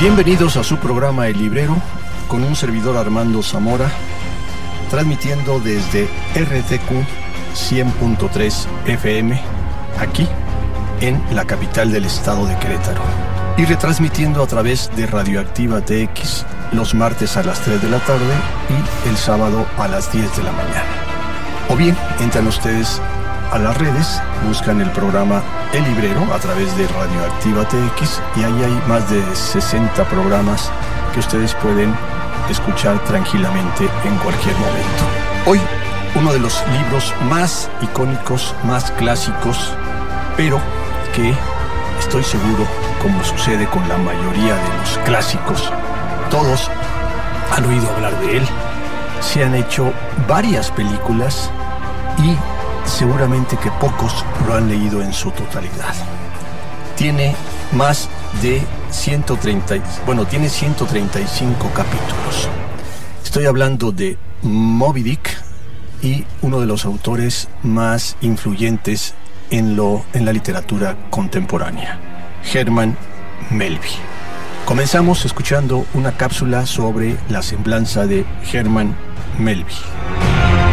Bienvenidos a su programa El Librero, con un servidor Armando Zamora, transmitiendo desde RTQ 100.3 FM, aquí en la capital del estado de Querétaro, y retransmitiendo a través de Radioactiva TX los martes a las 3 de la tarde y el sábado a las 10 de la mañana. O bien, entran ustedes a las redes, buscan el programa El Librero a través de Radioactiva TX y ahí hay más de 60 programas que ustedes pueden escuchar tranquilamente en cualquier momento. Hoy, uno de los libros más icónicos, más clásicos, pero que estoy seguro, como sucede con la mayoría de los clásicos, todos han oído hablar de él, se han hecho varias películas y seguramente que pocos lo han leído en su totalidad. Tiene más de 135 capítulos. Estoy hablando de Moby Dick y uno de los autores más influyentes en la literatura contemporánea, Herman Melville. Comenzamos escuchando una cápsula sobre la semblanza de Herman Melville.